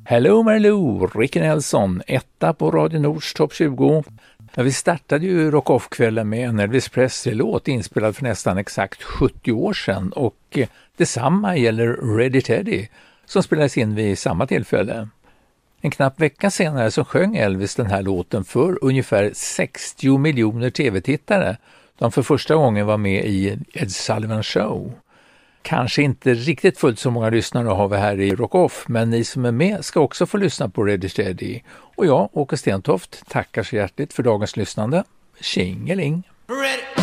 Hello Marlou, Ricky Nelson, etta på Radio Nords topp 20. Ja, vi startade ju Rock Off-kvällen med en Elvis Presley-låt inspelad för nästan exakt 70 år sedan och detsamma gäller Ready Teddy som spelades in vid samma tillfälle. En knapp vecka senare så sjöng Elvis den här låten för ungefär 60 miljoner tv-tittare. De för första gången var med i Ed Sullivan Show. Kanske inte riktigt fullt så många lyssnare har vi här i Rock Off, men ni som är med ska också få lyssna på Ready Steady. Och jag, Åke Stentoft, tackar så hjärtligt för dagens lyssnande. Tjingeling! Ready.